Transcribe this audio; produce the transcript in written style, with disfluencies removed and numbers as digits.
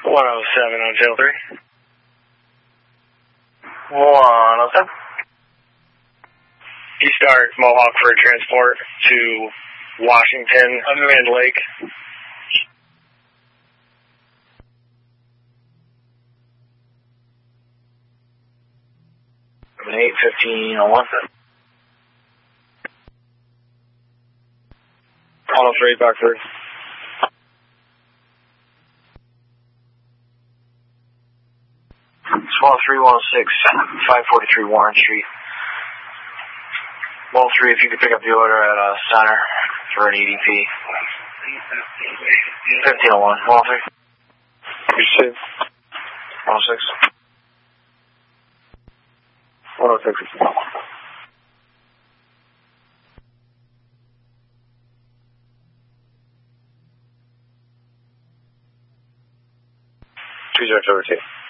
107 on Tail 3. 107. You start Mohawk for transport to Washington, Unmanned Lake. 8:15 on 1. 103, back 3. Small 316, 543 Warren Street. Mole 3, if you could pick up the order at center for an EDP. 1501, Mole 3. 106. 106. 106. Two 0 over 2.